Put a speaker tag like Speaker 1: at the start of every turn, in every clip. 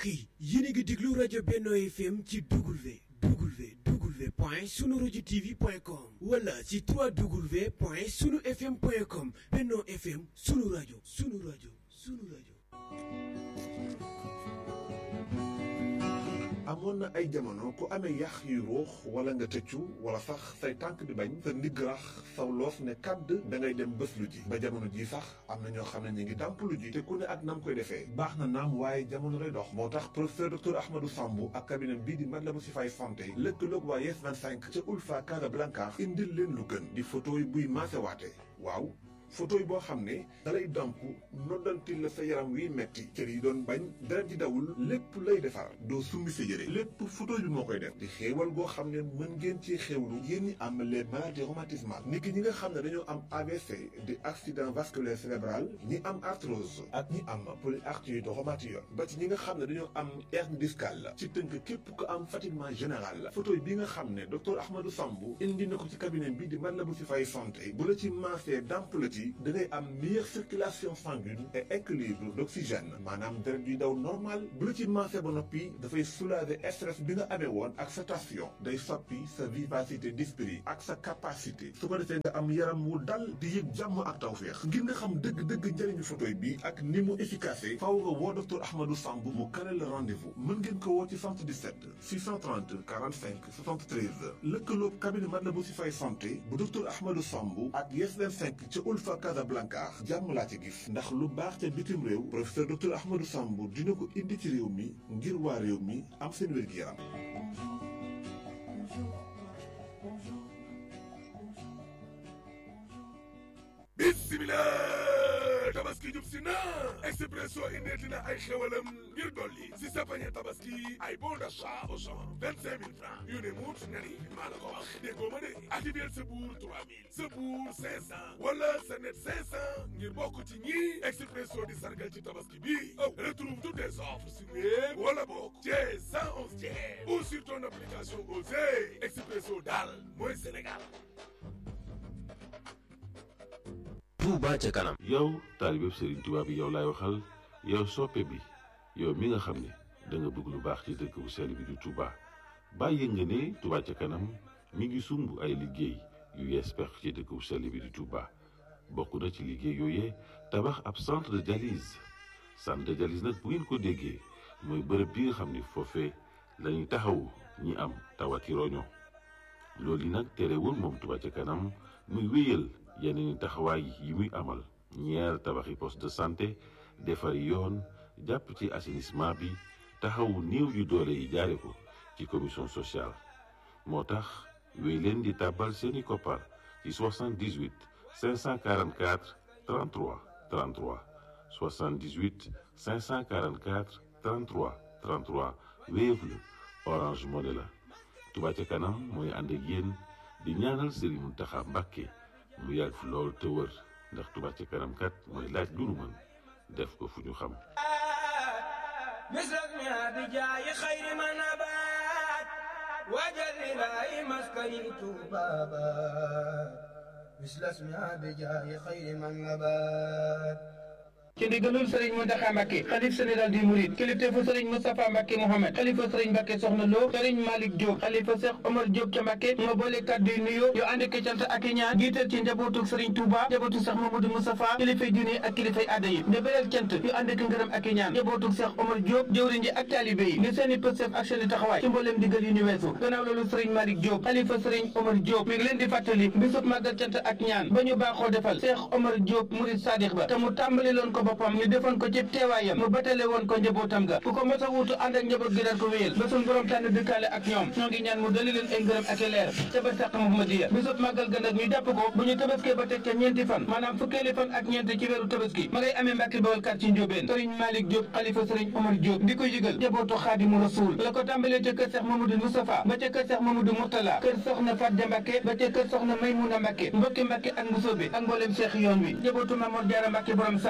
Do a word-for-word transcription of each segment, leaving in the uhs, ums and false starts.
Speaker 1: mbokk yi yéen a ngi déglu rajo Benno F M ci W W W point sunu rajo T V point com wala ci trois W point sunu F M point com. Benno F M sunu rajo sunu rajo sunu rajo.
Speaker 2: amoon na ay jamono ku amee yax yu ruux wala nga tëccu wala sax say tànk di bañ sa ndigg rax saw loof ne kàdd da ngay dem bés lu ji ba jamono ji sax am na ñoo xam ne ñu ngi dàmp lu ji te ku ne ak nam koy defee baax na naam waaye jamono lay dox moo tax professeur docteur Ahmadou Sambou ak cabinet bii di Matlaboul Chifaay santé lëkkaloog waa Yes vingt-cinq ca Ulfa Casablanca indil leen lu gën di photo yi buy maasewaate waaw photo yi boo xam ne dalay damp noddantil la sa yaram wiy metti cër yi doon bañ deret ji dawul lépp lay defar doo summi sa yére lépp photo bi moo koy def di xéewal goo xam ne mën ngeen ci xéewlu yéen ñi am les maladies rhumatismales niki ñi nga xam ne dañoo am A V C di accident vasculaire cérébral ñi am arthrose ak ñi am polyarthrite rhumatoïde ba ci ñi nga xam ne dañoo am hernie discale ci tënk képp ko am fatiguement général photo bi nga xam ne docteur Ahmadou Sambou indi na ko ci cabinet bi di Matlaboul Chifaay santé bu la ci maasee damp la ci da ngay am meilleure circulation sanguine et équilibre d'oxygène maanaam deret yuy daw normal bu la ci maasee ba noppi dafay soulager stress bi nga amee woon ak sa tension day soppi sa vivacité d'esprit ak sa capacité su ko defee nga am yaram wu dal di yëg jàmm ak tawféex ngir nga xam dëgg-dëgg njëriñu photoy bi ak ni mu efficace faaw nga woo docteur Ahmadou Sambou mu kale le rendez-vous mën ngeen ko woo ci soixante-dix-sept six cent trente quarante-cinq soixante-treize lëkkaloob cabinet Matlaboul Chifaay santé bu docteur Ahmadou Sambou ak Yes vingt-cinq ca Ulfa Casablanca jàmm laa ci gis ndax lu baax ca bitim réew professeur docteur Ahmadou Sambou dina ko indi ci réew mi ngir waa réew mi am seen wér-gu-yaram.
Speaker 3: bismillah tabaski jub si na Expresso indeeti na ay xewalam ngir dolli si sa pañe tabaski ay bon d'achat au champ vingt-cinq mille francs yu ne muut nga ni maa la ko wax déggoo ma de activer sa buur trois mille sa buur cinq cent wala sa net cinq cent ngir bokk ci ñi Expresso di sargal ci tabaski bi oh retrouve toutes les offres sur web wala bokk chez cent onze tiers ou sur ton application Osez Expresso daal mooy Sénégal.
Speaker 4: Touba ca kanam.
Speaker 5: yow taalibe Serigne Touba bi yow laay waxal yow soppe bi yow mi nga xam ne da nga bëgg lu baax ci dëkk bu sell bi di Touba bàyyi nga ne Touba ca kanam mi ngi sumb ay liggéey yu yees pex ci dëkk bu sell bi di Touba bokk na ci liggéey yooyee tabax ab centre de dialyse centre de dialyse nag bu ngeen ko déggee mooy bërëb bi nga xam ne foofee la ñuy taxawu ñi am tawati roño loolu yi nag terewul moom Touba ca kanam muy wéyal yeneen taxawaay yi muy amal ñeer tabaxi poste de santé defari yoon jàpp ci assainissement bi taxawu néew yu doole yi jaare ko ci commission sociale moo tax wéy leen di tàbbal seeni koppar ci soixante-dix-huit cinq cent quarante-quatre trente-trois trente-trois soixante-dix-huit cinq cent quarante-quatre trente-trois trente-trois Wave la Orange Money la Touba ca kanam mooy ànd ak yéen di ñaanal Serigne Mountakha Mbacké mu yàgg fi loolu te wër ndax Touba ca kanam kat mooy laaj lu nu mën def ko fu ñu xam
Speaker 6: misrasmi abijaayi xayri man abaat wajalilaayi maskani tuubaabaat misrasmi abijaayi xayri man abaat ci ndigalul Serigne Mountakha Mbacké xalif général des Mourides kilifteefu Serigne Moustapha Mbacké Mohamed xalifa Serigne Mbacké Soxna Lo Serigne Malick Diop xalifa Cheikh Omar Diop ca Mbacké moo boole kàddu yu nuyoo yoo ànd ak cant ak i ñaan jiital ci njabootu Serigne Touba njabootu Cheikh Mamadou Moustapha kilifay diine ak kilifay aada yi ne beral cant yu ànd ak ngërëm ak i ñaan njabootu Cheikh Omar Diop jëwriñ ji ak taalibe yi li seeni pëstef ak seeni taxawaay ci mbooleem digal yu ñu weesu gannaaw loolu Serigne Malick Diop xalifa Serigne Omar Diop mi ngi leen di fàttali bisub màggal cant ak ñaan ba ñu baaxoo defal Cheikh Omar Diop Mouride Sadiq ba te mu tàmbali loon ko boppam ñu defoon ko ci teewaayam mu batale woon ko njabootam ga ku ko mos a wuutu ànd ak njaboot gi daan ko wéyal ba suñ borom tànn dëkkaale ak ñoom ñoo ngi ñaan mu dali leen ay ngërëm ak i leer ca ba sàq Muhammadiya bisub màggal ga nag ñu jàpp ko bu ñu tabaskee ba teg ca ñeenti fan maanaam fukkeeli fan ak ñeent ci weeru tabaski ma ngay amee Mbàkke Bawol kat ci Njóobeen Serigne Malick Diop xalifa Serigne Omar Diop di ko yëgal njabootu Xaadimu Rasuul la ko tàmbalee ca kër Cheikh Mamadou Moustapha ba ca kër Cheikh Mamadou Mourtala kër soxna Fatja Mbàkke ba ca kër soxna Maymuna Mbàkke mbokki Mbàkke ak Mbusoobe ak mboolem Cheikh yoon wi njabootu Mamour Diarra Mbàkke borom saam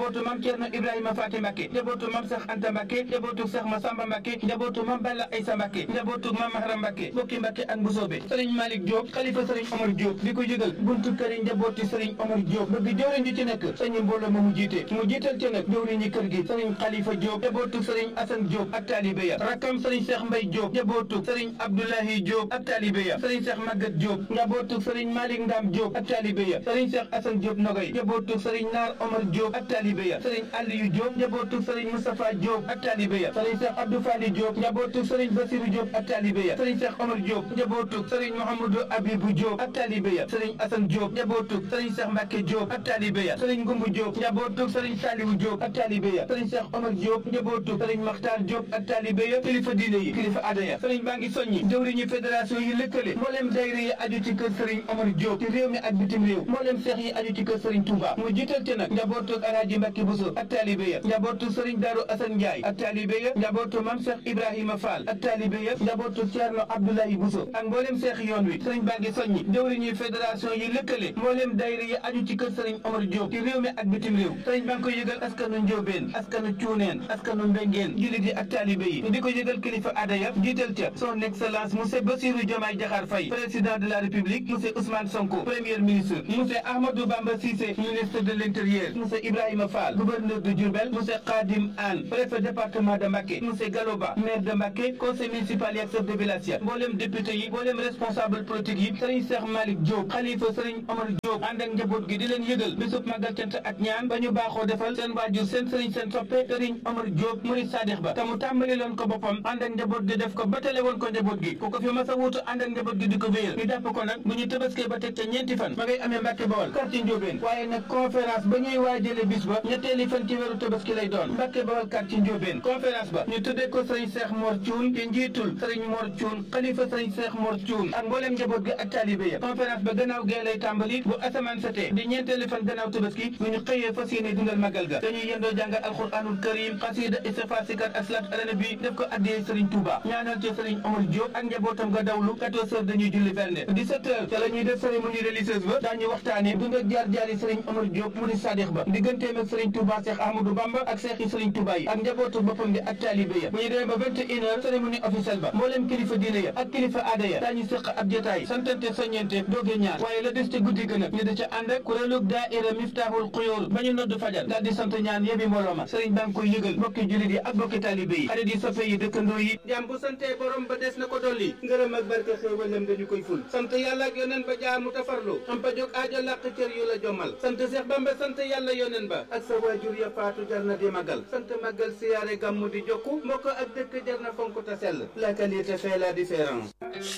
Speaker 6: njabootu mam Cerno Ibrahima Faati Mbàkke njabootu mam Seex Anta Mbàkke njabootu Seex Masamba Mbàkke njabootu mam Balla Aysa Mbàkke njabootu mam Mahram Mbàkke bokki Mbàkke ak Mbusoobe sëriñ Malick Diop xalifa sëriñ Omar Diop di ko yëgal buntu kër yi njabooti sëriñ Omar Diop bëgg jëwriñ ji ci nekk sëriñ mbooloo ma mu jiite mu jiital ci nag jëwriñ ñi kër gi sëriñ Xalifa Diop njabootu sëriñ Asan Diop ak taalibe ya rakkam sëriñ Seex Mbay Diop njabootu sëriñ Abdoulahi Diop ak taalibe ya sëriñ Seex Magat Diop njabootu sëriñ Malick Ndam Diop ak taalibe ya sëriñ Seex Asan Diop Nogay njabootu sëriñ Naar Omar Diop ak taalibe ya sëriñ Aliyu Diop njabootu sëriñ Moustapha Diop ak taalibe ya sëriñ Seex Abdou Fali Diop njabootu sëriñ Basiru Diop ak taalibe ya sëriñ Seex Omar Diop njabootu sëriñ Mouhamadou Abibou Diop ak taalibe ya sëriñ Asan Diop njabootu sëriñ Seex Mbàkke Diop ak taalibe ya sëriñ Ngumbu Diop njabootu sëriñ Saliwu Diop ak taalibe ya sëriñ Seex Omar Diop njabootu sëriñ Maxtaar Diop ak taalibe ya kilifa diine yi kilifa aada ya sëriñ baa ngi soññi jëwriñu fédération yi lëkkale mbooleem daayira yi aju ci kër sëriñ Omar Diop ci réew mi ak bitim réew mbooleem seex yi aju ci kër sëriñ Touba mu jiital ci nag njabootu Alaaji Mbàkke Buso ak taalibe ya njabootu sëriñ Daaru Asan Njaay ak taalibe ya njabootu Mam Seex Ibrahima Fall ak taalibe ya njabootu Ceerno Abdoulaye Buso ak mbooleem seex yoon wi sëriñ baa ngi soññi jëwriñu fédération yi lëkkale mbooleem daayira yi aju ci kër sëriñ Omar Diop ci réew mi ak bitim réew sëriñ baa ngi koy yëgal askanu Njóobeen askanu Cuuneen askanu Mbengeen jullit yi ak taalibe yi di ko yëgal kilifa aada ya jiital ca son excellence monsieur Bassirou Diomaye Diakhar Faye président de la République monsieur Ousmane Sonko premier ministre monsieur Ahmadou Bamba Cissé ministre de l'Intérieur monsieur Ibrahima Fall gouverneur de Diourbel monsieur Khadim Anne préfet département de Mbacké monsieur Galoba maire de Mbacké conseil municipal yi ak chef de village ya mboolem député yi mboolem responsable politique yi sëriñ Cheikh Malick Diop xalifa sëriñ Omar Diop ànd ak njaboot gi di leen yëgal bisub màggal cant ak ñaan ba ñu baaxoo defal seen waajur seen sëriñ seen soppe sëriñ Omar Diop murid sadix ba te mu tàmbali loon ko boppam ànd ak njaboot gi def ko batale woon ko njaboot gi ku ko fi mas a wuutu ànd ak njaboot gi di ko wéyal ñu jàpp ko nag bu ñu tëbaskee ba teg ca ñeenti fan ma ngay amee Mbàkke Bawol quartier Njóobeen waaye nag conférence ba ñuy waajale bis ba ñetteeli fan ci weeru tëbaski lay doon Mbàkke Bawol quartier Njóobeen conférence ba ñu tuddee ko sëriñ Cheikh Mor Thioune ci njiitul sëriñ Mor Thioune xalifa sëriñ Cheikh Mor Thioune ak mbooleem njaboot gi ak taalibe ya conférence ba gannaaw gee lay tàmbali bu asamaan setee di ñeenteeli fan gannaaw tëbaski bu ñu xëyee fas yéene dundal magal ga dañuy yendoo jàngal alxuraanul karim xasida istighfar sikar ak salaat ala nabi def ko addiyee sëriñ Touba ñaanal ci sëriñ Omar Diop ak njabootam nga dawlu quatorze heures dañuy julli bernde dix-sept heures te la ñuy def cérémonie religieuse ba daañu waxtaane dund ak jaar-jaari sëriñ Omar Diop murid sadix ba digganteem ak sëriñ Touba Cheikh Ahmadou Bamba ak seex yi sëriñ Touba yi ak njabootu boppam bi ak taalibe ya bu ñu demee ba vingt et une heures cérémonie officielle ba mbooleem kilifa diine ya ak kilifa aada ya daañu sëq ab jotaay santante soññente dooge ñaar waaye la des te guddi gën a ñu da ca ànd ak kuréelug daaira Miftahul Xuyóor ba ñu nodd fajar daal di sant ñaan yebi mbooloo ma sëriñ baa ngi koy yëgal mbokki jullit yi ak mbokki taalibe yi xarit yi soppe yi dëkkandoo yi jaam bu sante borom ba des na ko dolli ngërëm ak barke xéewalam dañu koy ful sant yàlla ak yoneen ba jaamu tafarlu am pa jóg aajo làq cër yu la jommal sant Seex Bamba sant yàlla yoneen ba ak sa waajur ya faatu jar na di magal sant magal siyaare gàmmu di jokku mbokk ak dëkk jar na fonk ta sell la qualité fait la différence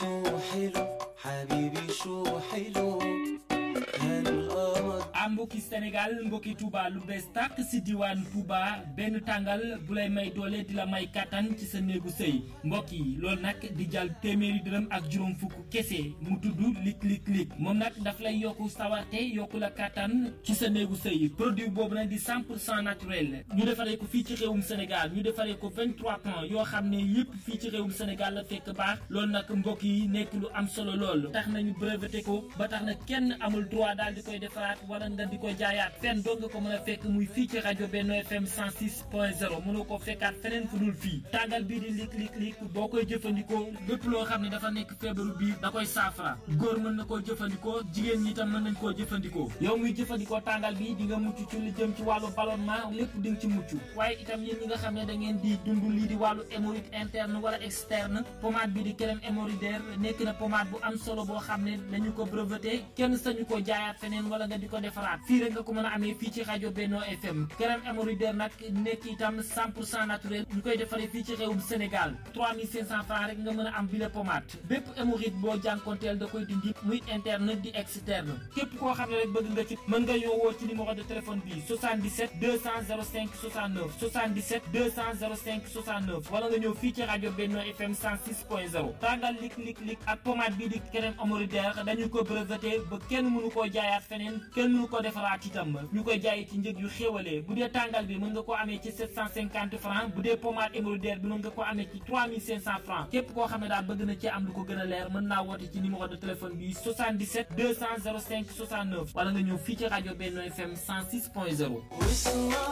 Speaker 7: am mbokki Sénégal mbokki Touba lu bees tàkk si diwaan Touba benn tàngal bu lay may doole di la may kattan ci sa néegu sëy mbokk yi loolu nag di jàll téeméeri dërëm ak juróom fukk kese mu tudd lik lik lik moom nag daf lay yokku sawarte yokku la kattan ci sa néegu sëy produit boobu nag di cent pour cent naturel ñu defaree ko fii ci réewum Sénégal ñu defaree ko vingt-trois plans yoo xam ne yëpp fii ci réewum Sénégal la fekk baax loolu nag mbokk yi nekk lu am solo lool tax nañu breveté ko ba tax na kenn amul droit daal di koy defaraat wala nga di ko jaayaat fenn doo nga ko mën a fekk muy fii ci rajo Benno F M cent six point zéro mënoo ko fekkaat feneen fu dul fii tàngal bii di lik lik lik boo koy jëfandikoo lépp loo xam ne dafa nekk feebaru biir da koy saafara góor mën na koo jëfandikoo jigéen ñi tam mën nañ koo jëfandikoo yow muy jëfandikoo tàngal bi di nga mucc ci lu jëm ci wàllu ballonnement lépp di nga ci mucc waaye itam yéen ñi nga xam ne da ngeen di dund lii di wàllu hémorroïde interne wala externe pommade bi di crème hémorroïdaire nekk na pommade bu am solo boo xam ne dañu ko breveté kenn sañu ko jaayaat feneen wala nga di ko defaraat fii rek nga ko mën a amee fii ci rajo Benno F M crème hémorroïdaire nag nekk itam cent pour cent naturel ñu koy defaree fii ci réewum Sénégal trois mille cinq cents francs rek nga mën a am bi la pommade bépp hémorroïde boo jànkonteel da koy dindi muy interne di externe képp koo xam ne rek bëgg nga ci mën nga yoowoo ci numéro de téléphone bi soixante-dix-sept deux cents zéro cinq soixante-neuf soixante-dix-sept deux cents zéro cinq soixante-neuf wala nga ñëw fii ci rajo Benno F M cent six point zéro tàngal lik lik lik ak pommade bii di crème hémorroïdaire dañu ko breveté ba kenn mënu koo jaayaat feneen kenn mënu ko defaraat itam ñu koy jaayee ci njëg yu xéwalee bu dee tàngal bi mën nga ko amee ci sept cent cinquante francs bu dee pommade hémorroïdaire bi mën nga ko amee ci trois mille cinq cents francs képp koo xam ne daal bëgg na ci am lu ko gën a leer mën naa woote ci numéro de téléphone bi soixante-dix-sept deux cents zéro cinq soixante-neuf wala nga ñëw fii ci rajo Benno F M cent six point zéro